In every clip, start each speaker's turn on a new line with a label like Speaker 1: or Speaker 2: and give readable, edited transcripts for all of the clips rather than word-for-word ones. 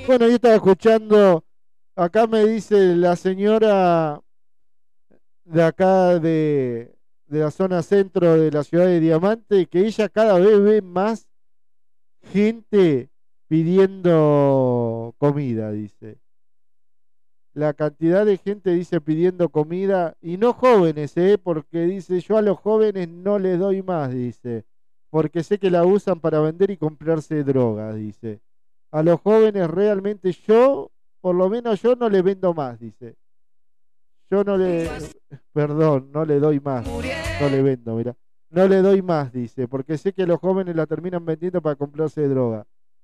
Speaker 1: Bueno, yo estaba escuchando, acá me dice la señora de acá de la zona centro de la ciudad de Diamante, que ella cada vez ve más gente pidiendo comida, dice. La cantidad de gente, dice, pidiendo comida, y no jóvenes, porque dice, yo a los jóvenes no les doy más, dice, porque sé que la usan para vender y comprarse drogas, dice. A los jóvenes realmente yo, por lo menos yo no les vendo más, dice. Yo no le, perdón, no le doy más, no le vendo, mira. No le doy más, dice, porque sé que los jóvenes la terminan vendiendo para comprarse droga.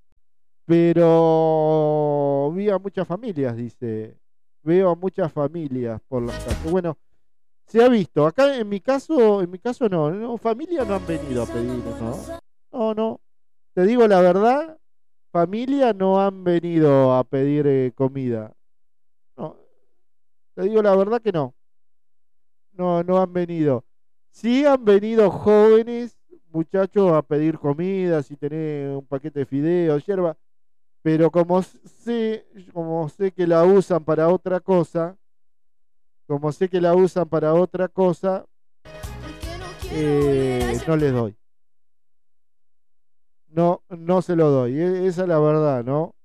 Speaker 1: Pero vi a muchas familias, dice. Veo a muchas familias por las calles. Bueno, se ha visto. Acá en mi caso no, no, familia no han venido a pedir, ¿no? No, no. Te digo la verdad, familia no han venido a pedir comida. No, te digo la verdad que no. No, no han venido. Sí han venido jóvenes, muchachos, a pedir comida, si tenés un paquete de fideos, yerba, pero como sé que la usan para otra cosa, como sé que la usan para otra cosa, no les doy. No, no se lo doy. Esa es la verdad, ¿no?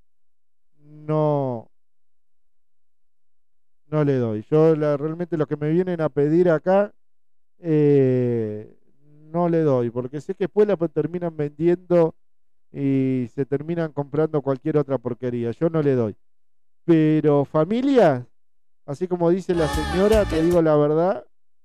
Speaker 1: No, no le doy. Realmente lo que me vienen a pedir acá, eh, no le doy, porque sé que después la terminan vendiendo y se terminan comprando cualquier otra porquería. Yo no le doy. Pero familia, así como dice la señora, te digo la verdad,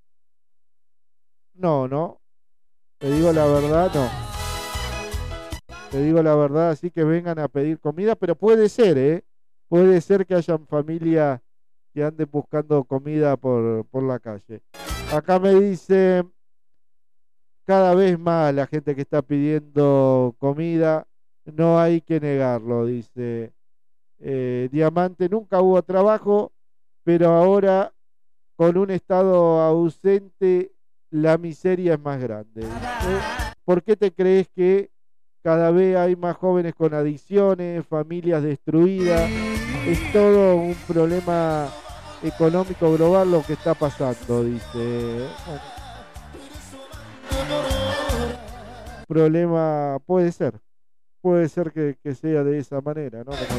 Speaker 1: no, no. Te digo la verdad, no. Te digo la verdad, así que vengan a pedir comida, pero puede ser, ¿eh? Puede ser que hayan familias que anden buscando comida por la calle. Acá me dice, cada vez más la gente que está pidiendo comida, no hay que negarlo, dice. Diamante, nunca hubo trabajo, pero ahora con un Estado ausente la miseria es más grande. ¿Por qué te crees que cada vez hay más jóvenes con adicciones, familias destruidas? Es todo un problema económico global lo que está pasando, dice. Problema, puede ser que sea de esa manera, ¿no? Como